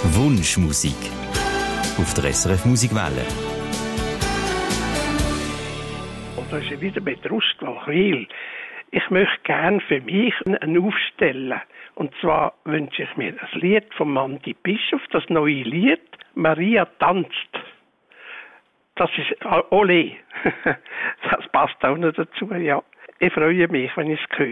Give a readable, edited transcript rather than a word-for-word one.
Wunschmusik auf der SRF Musikwelle. Und da ist er wieder mit Rusklochwil. Ich möchte gerne für mich einen aufstellen. Und zwar wünsche ich mir das Lied von Mandy Bischof, das neue Lied «Maria tanzt». Das ist Ole. Das passt auch noch dazu, ja. Ich freue mich, wenn ich es höre.